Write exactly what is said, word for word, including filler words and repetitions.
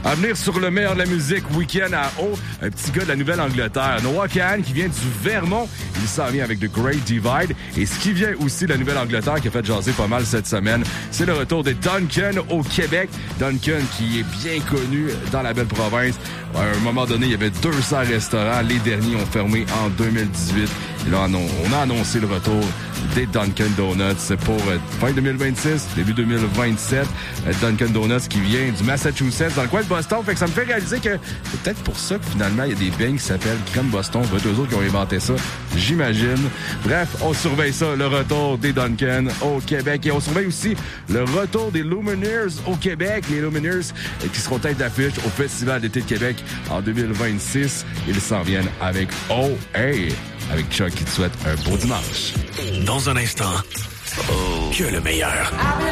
À venir sur le meilleur de la musique, Week-end à haut, un petit gars de la Nouvelle-Angleterre, Noah Kahan, qui vient du Vermont. Il s'en vient avec The Great Divide. Et ce qui vient aussi de la Nouvelle-Angleterre, qui a fait jaser pas mal cette semaine, c'est le retour de Duncan au Québec. Duncan, qui est bien connu dans la belle province. À un moment donné, il y avait deux cents restaurants. Les derniers ont fermé en deux mille dix-huit. Et là, on a annoncé le retour des Dunkin' Donuts pour fin deux mille vingt-six, début deux mille vingt-sept. Dunkin' Donuts qui vient du Massachusetts, dans le coin de Boston. Fait que ça me fait réaliser que c'est peut-être pour ça que finalement, il y a des beignes qui s'appellent Crème Boston. Ça doit être eux autres qui ont inventé ça, j'imagine. Bref, on surveille ça, le retour des Dunkin' au Québec. Et on surveille aussi le retour des Lumineers au Québec. Les Lumineers qui seront tête d'affiche au Festival d'été de Québec en deux mille vingt-six. Ils s'en viennent avec Oh Hey! Avec Chuck qui te souhaite un beau dimanche. Dans un instant, oh, que le meilleur.